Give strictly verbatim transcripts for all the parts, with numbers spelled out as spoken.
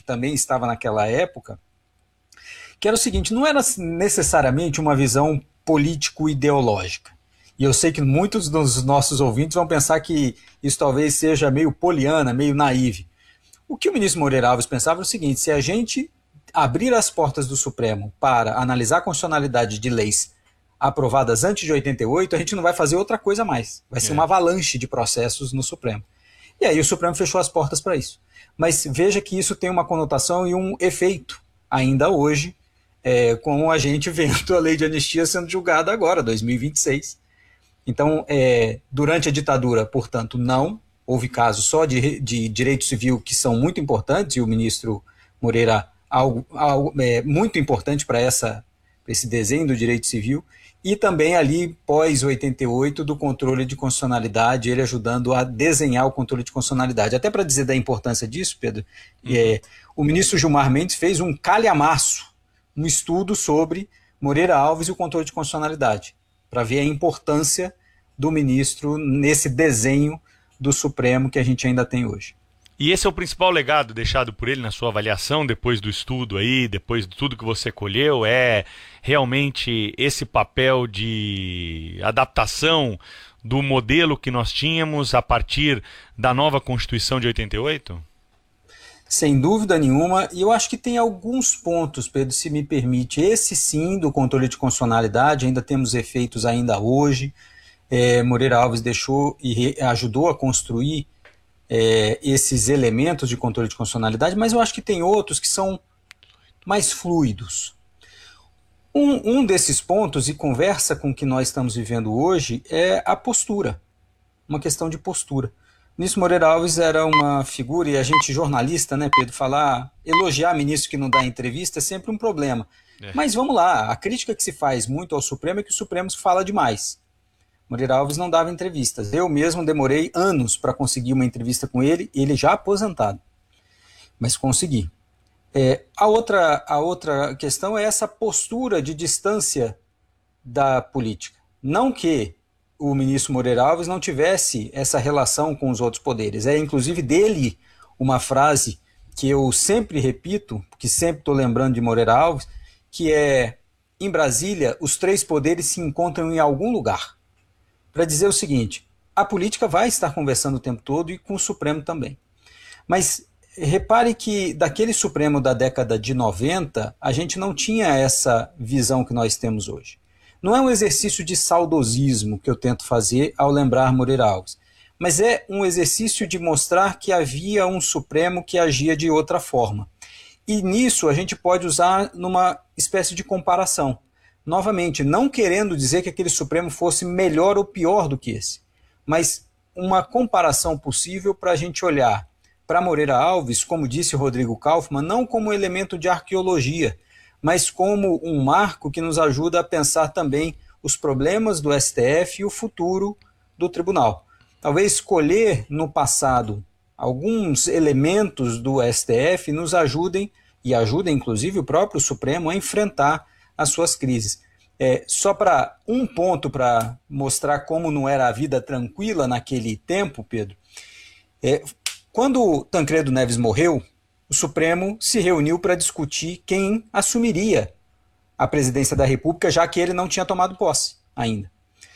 que também estava naquela época, que era o seguinte, não era necessariamente uma visão político-ideológica. E eu sei que muitos dos nossos ouvintes vão pensar que isso talvez seja meio poliana, meio naive. O que o ministro Moreira Alves pensava era o seguinte, se a gente abrir as portas do Supremo para analisar a constitucionalidade de leis aprovadas antes de oitenta e oito, a gente não vai fazer outra coisa mais. Vai ser é. uma avalanche de processos no Supremo. E aí o Supremo fechou as portas para isso. Mas veja que isso tem uma conotação e um efeito ainda hoje, é, com a gente vendo a lei de anistia sendo julgada agora, dois mil e vinte e seis. Então, é, durante a ditadura, portanto, não. Houve casos só de, de direito civil que são muito importantes, e o ministro Moreira, algo, algo é, muito importante para esse desenho do direito civil, e também ali, pós oitenta e oito, do controle de constitucionalidade, ele ajudando a desenhar o controle de constitucionalidade. Até para dizer da importância disso, Pedro, uhum. é, o ministro Gilmar Mendes fez um calhamaço, um estudo sobre Moreira Alves e o controle de constitucionalidade, para ver a importância do ministro nesse desenho do Supremo que a gente ainda tem hoje. E esse é o principal legado deixado por ele na sua avaliação, depois do estudo aí, depois de tudo que você colheu, é realmente esse papel de adaptação do modelo que nós tínhamos a partir da nova Constituição de oitenta e oito? Sem dúvida nenhuma, e eu acho que tem alguns pontos, Pedro, se me permite. Esse sim, do controle de constitucionalidade, ainda temos efeitos ainda hoje. É, Moreira Alves deixou e ajudou a construir é, esses elementos de controle de constitucionalidade, mas eu acho que tem outros que são mais fluidos. Um, um desses pontos, e conversa com o que nós estamos vivendo hoje, é a postura, uma questão de postura. O ministro Moreira Alves era uma figura, e a gente jornalista, né, Pedro, falar, elogiar ministro que não dá entrevista é sempre um problema. É. Mas vamos lá, a crítica que se faz muito ao Supremo é que o Supremo fala demais. Moreira Alves não dava entrevistas. Eu mesmo demorei anos para conseguir uma entrevista com ele, ele já aposentado. Mas consegui. É, a, outra, a outra questão é essa postura de distância da política. Não que o ministro Moreira Alves não tivesse essa relação com os outros poderes. É inclusive dele uma frase que eu sempre repito, que sempre estou lembrando de Moreira Alves, que é, em Brasília, os três poderes se encontram em algum lugar. Para dizer o seguinte, a política vai estar conversando o tempo todo e com o Supremo também. Mas repare que daquele Supremo da década de noventa, a gente não tinha essa visão que nós temos hoje. Não é um exercício de saudosismo que eu tento fazer ao lembrar Moreira Alves, mas é um exercício de mostrar que havia um Supremo que agia de outra forma. E nisso a gente pode usar numa espécie de comparação. Novamente, não querendo dizer que aquele Supremo fosse melhor ou pior do que esse, mas uma comparação possível para a gente olhar para Moreira Alves, como disse Rodrigo Kaufmann, não como um elemento de arqueologia, mas como um marco que nos ajuda a pensar também os problemas do S T F e o futuro do tribunal. Talvez escolher no passado alguns elementos do S T F nos ajudem, e ajudem inclusive o próprio Supremo a enfrentar as suas crises. É, só para um ponto para mostrar como não era a vida tranquila naquele tempo, Pedro, é, quando Tancredo Neves morreu, o Supremo se reuniu para discutir quem assumiria a presidência da República, já que ele não tinha tomado posse ainda.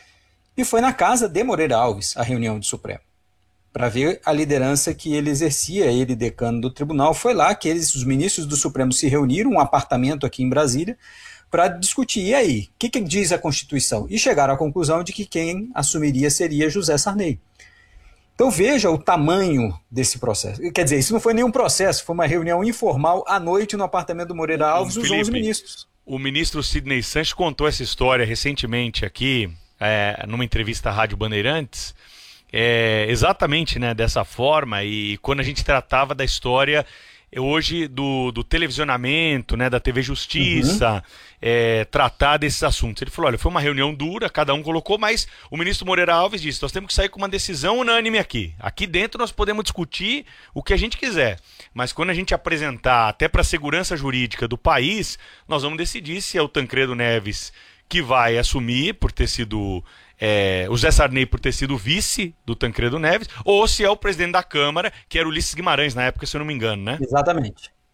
E foi na casa de Moreira Alves a reunião do Supremo, para ver a liderança que ele exercia, ele decano do tribunal. Foi lá que eles, os ministros do Supremo se reuniram, um apartamento aqui em Brasília, para discutir, e aí, o que, que diz a Constituição? E chegaram à conclusão de que quem assumiria seria José Sarney. Então veja o tamanho desse processo. Quer dizer, isso não foi nenhum processo, foi uma reunião informal à noite no apartamento do Moreira Alves, os onze ministros. O ministro Sidney Sanches contou essa história recentemente aqui, é, numa entrevista à Rádio Bandeirantes, é, exatamente, né, dessa forma, e quando a gente tratava da história hoje do, do televisionamento, né, da T V Justiça, uhum. é, tratar desses assuntos. Ele falou, olha, foi uma reunião dura, cada um colocou, mas o ministro Moreira Alves disse, nós temos que sair com uma decisão unânime aqui. Aqui dentro nós podemos discutir o que a gente quiser, mas quando a gente apresentar até para a segurança jurídica do país, nós vamos decidir se é o Tancredo Neves que vai assumir por ter sido... É, o José Sarney por ter sido vice do Tancredo Neves, ou se é o presidente da Câmara, que era o Ulisses Guimarães na época, se eu não me engano, né? Exatamente.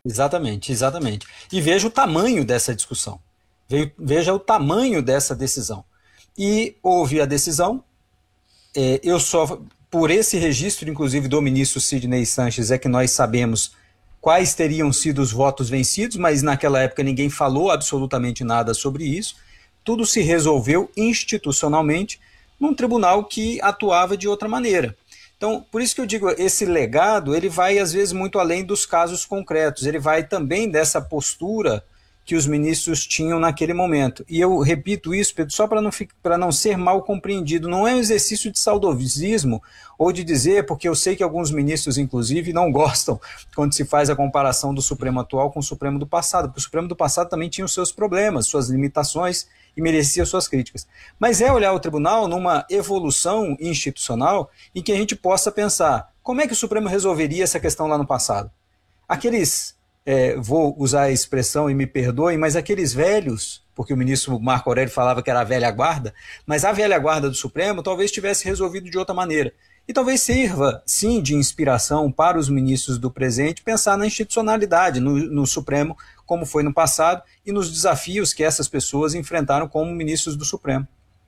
Exatamente, exatamente. E veja o tamanho dessa discussão. Veja o tamanho dessa decisão. E houve a decisão, é, eu só, por esse registro, inclusive, do ministro Sidney Sanches, é que nós sabemos quais teriam sido os votos vencidos, mas naquela época ninguém falou absolutamente nada sobre isso. Tudo se resolveu institucionalmente num tribunal que atuava de outra maneira. Então, por isso que eu digo, esse legado, ele vai às vezes muito além dos casos concretos, ele vai também dessa postura que os ministros tinham naquele momento. E eu repito isso, Pedro, só para não, para não ser mal compreendido, não é um exercício de saudosismo ou de dizer, porque eu sei que alguns ministros, inclusive, não gostam quando se faz a comparação do Supremo atual com o Supremo do passado, porque o Supremo do passado também tinha os seus problemas, suas limitações e merecia suas críticas. Mas é olhar o tribunal numa evolução institucional em que a gente possa pensar como é que o Supremo resolveria essa questão lá no passado. Aqueles... É, vou usar a expressão e me perdoem, mas aqueles velhos, porque o ministro Marco Aurélio falava que era a velha guarda, mas a velha guarda do Supremo talvez tivesse resolvido de outra maneira. E talvez sirva, sim, de inspiração para os ministros do presente pensar na institucionalidade, no, no Supremo, como foi no passado, e nos desafios que essas pessoas enfrentaram como ministros do Supremo.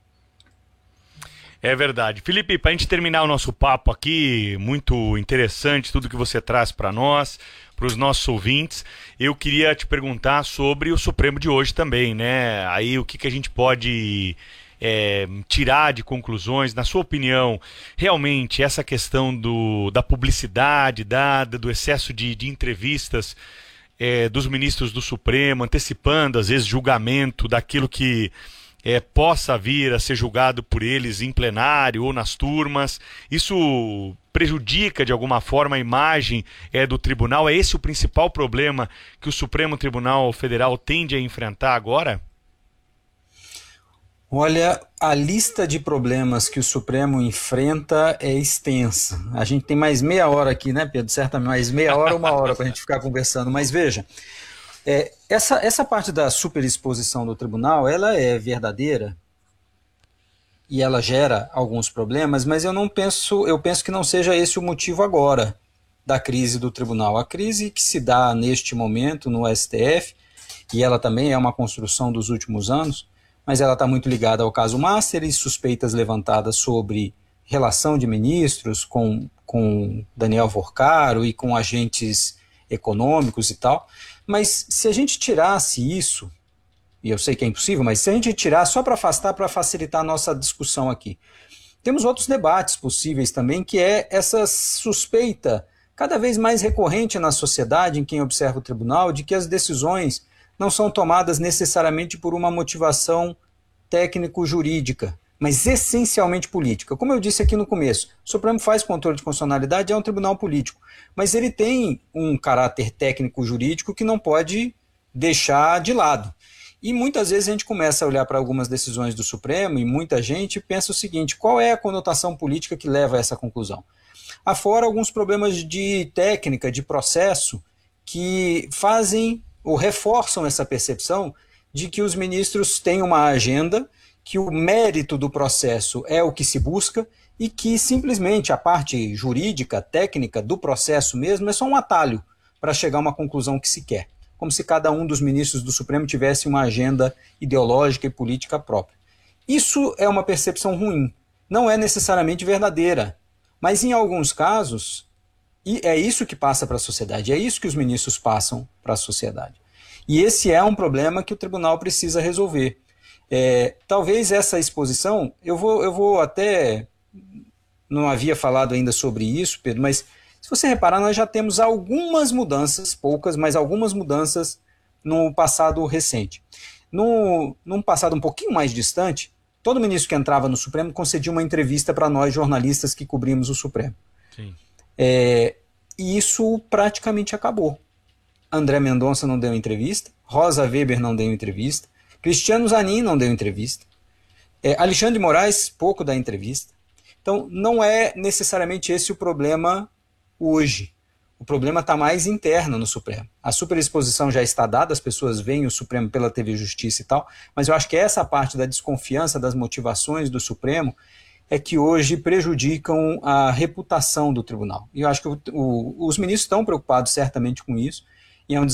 É verdade. Felipe, para a gente terminar o nosso papo aqui, muito interessante tudo que você traz para nós, para os nossos ouvintes, eu queria te perguntar sobre o Supremo de hoje também, né? Aí o que, que a gente pode é, tirar de conclusões, na sua opinião, realmente essa questão do, da publicidade dada, do excesso de, de entrevistas é, dos ministros do Supremo, antecipando, às vezes, julgamento daquilo que É, possa vir a ser julgado por eles em plenário ou nas turmas. Isso prejudica de alguma forma a imagem é, do tribunal? É esse o principal problema que o Supremo Tribunal Federal tende a enfrentar agora? Olha, a lista de problemas que o Supremo enfrenta é extensa. A gente tem mais meia hora aqui, né, Pedro? Certamente mais meia hora, uma hora para a gente ficar conversando. Mas veja, É, essa, essa parte da superexposição do tribunal, ela é verdadeira e ela gera alguns problemas, mas eu não penso, eu penso que não seja esse o motivo agora da crise do tribunal. A crise que se dá neste momento no S T F, e ela também é uma construção dos últimos anos, mas ela está muito ligada ao caso Master e suspeitas levantadas sobre relação de ministros com, com Daniel Vorcaro e com agentes econômicos e tal. Mas se a gente tirasse isso, e eu sei que é impossível, mas se a gente tirar só para afastar, para facilitar a nossa discussão aqui, temos outros debates possíveis também, que é essa suspeita cada vez mais recorrente na sociedade, em quem observa o tribunal, de que as decisões não são tomadas necessariamente por uma motivação técnico-jurídica, mas essencialmente política. Como eu disse aqui no começo, o Supremo faz controle de constitucionalidade, é um tribunal político, mas ele tem um caráter técnico-jurídico que não pode deixar de lado. E muitas vezes a gente começa a olhar para algumas decisões do Supremo e muita gente pensa o seguinte: qual é a conotação política que leva a essa conclusão? Afora alguns problemas de técnica, de processo, que fazem ou reforçam essa percepção de que os ministros têm uma agenda, que o mérito do processo é o que se busca e que simplesmente a parte jurídica, técnica do processo mesmo é só um atalho para chegar a uma conclusão que se quer. Como se cada um dos ministros do Supremo tivesse uma agenda ideológica e política própria. Isso é uma percepção ruim, não é necessariamente verdadeira, mas em alguns casos, e é isso que passa para a sociedade, é isso que os ministros passam para a sociedade. E esse é um problema que o tribunal precisa resolver. É, talvez essa exposição, eu vou, eu vou até, não havia falado ainda sobre isso, Pedro, mas se você reparar, nós já temos algumas mudanças, poucas, mas algumas mudanças no passado recente. No, num passado um pouquinho mais distante, todo ministro que entrava no Supremo concedia uma entrevista para nós, jornalistas que cobrimos o Supremo. Sim. É, e isso praticamente acabou. André Mendonça não deu entrevista, Rosa Weber não deu entrevista, Cristiano Zanin não deu entrevista, é, Alexandre de Moraes pouco dá entrevista. Então, não é necessariamente esse o problema hoje. O problema está mais interno no Supremo. A superexposição já está dada, as pessoas veem o Supremo pela T V Justiça e tal, mas eu acho que essa parte da desconfiança das motivações do Supremo é que hoje prejudicam a reputação do tribunal. E eu acho que o, o, os ministros estão preocupados certamente com isso, e é um